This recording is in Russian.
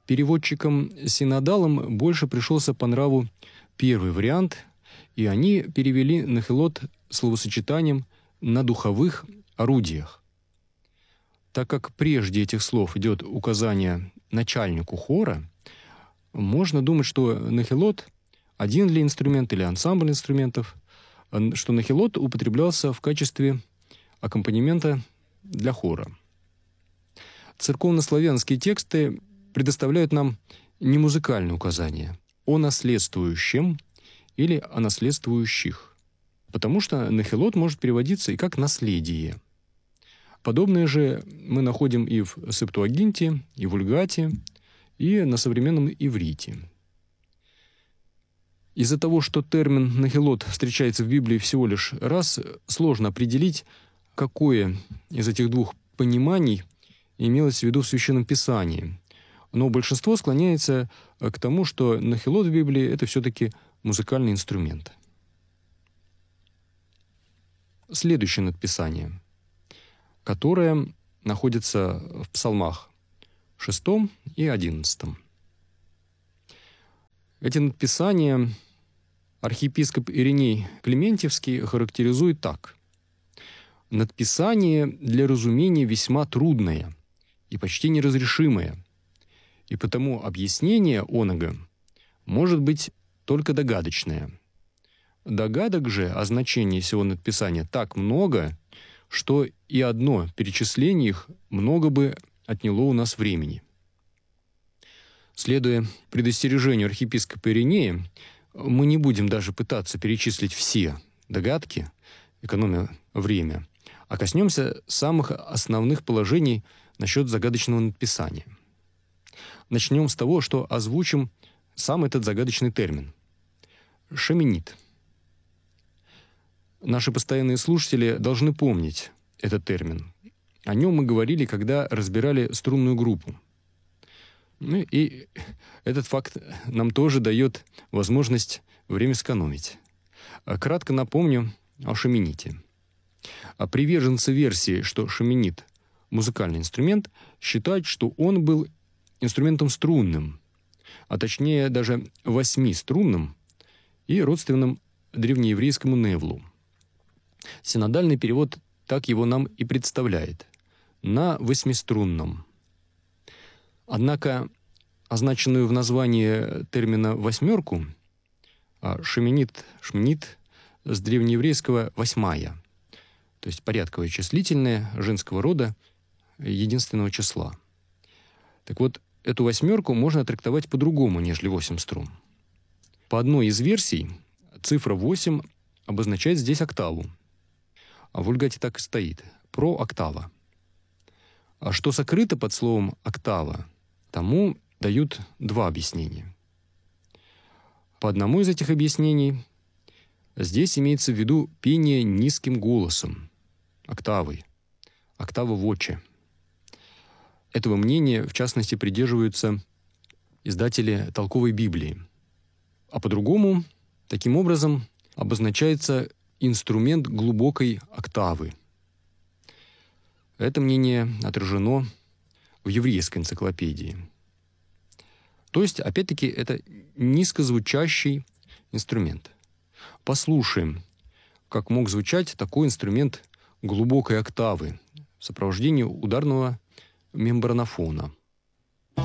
Переводчикам-синодалам больше пришелся по нраву первый вариант, и они перевели нахилот словосочетанием «на духовых орудиях». Так как прежде этих слов идет указание начальнику хора, можно думать, что нахилот – один ли инструмент или ансамбль инструментов, что нахилот употреблялся в качестве аккомпанемента для хора. Церковнославянские тексты предоставляют нам не музыкальные указания о наследствующем или о наследствующих, потому что нахилот может переводиться и как «наследие». Подобное же мы находим и в Септуагинте, и в Вульгате, и на современном иврите. Из-за того, что термин «нахилот» встречается в Библии всего лишь раз, сложно определить, какое из этих двух пониманий имелось в виду в Священном Писании. Но большинство склоняется к тому, что нахилот в Библии – это все-таки музыкальный инструмент. Следующее надписание, которое находится в Псалмах 6 и 11. Эти надписания архиепископ Ириней Клементьевский характеризует так. «Надписание для разумения весьма трудное и почти неразрешимое, и потому объяснение оного может быть только догадочное. Догадок же о значении сего надписания так много, что и одно перечисление их много бы отняло у нас времени». Следуя предостережению архиепископа Иринея, мы не будем даже пытаться перечислить все догадки, экономя время, а коснемся самых основных положений насчет загадочного надписания. Начнем с того, что озвучим сам этот загадочный термин – шеминит. Наши постоянные слушатели должны помнить этот термин. О нем мы говорили, когда разбирали струнную группу. Ну и этот факт нам тоже дает возможность время сэкономить. Кратко напомню о шемините. Приверженцы версии, что шеминит – музыкальный инструмент, считают, что он был инструментом струнным, а точнее даже 8-струнным и родственным древнееврейскому невлу. Синодальный перевод так его нам и представляет – на 8-струнном. Однако означенную в названии термина «восьмерку» шеминит с древнееврейского «восьмая», то есть порядковое числительное женского рода единственного числа. Так вот, эту восьмерку можно трактовать по-другому, нежели 8 струн. По одной из версий цифра 8 обозначает здесь октаву, а в Вульгате так и стоит – прооктава. А что сокрыто под словом «октава», тому дают два объяснения. По одному из этих объяснений здесь имеется в виду пение низким голосом, октавой, октава воче. Этого мнения, в частности, придерживаются издатели толковой Библии. А по-другому, таким образом, обозначается инструмент глубокой октавы. Это мнение отражено в еврейской энциклопедии. То есть, опять-таки, это низкозвучащий инструмент. Послушаем, как мог звучать такой инструмент глубокой октавы в сопровождении ударного мембранофона.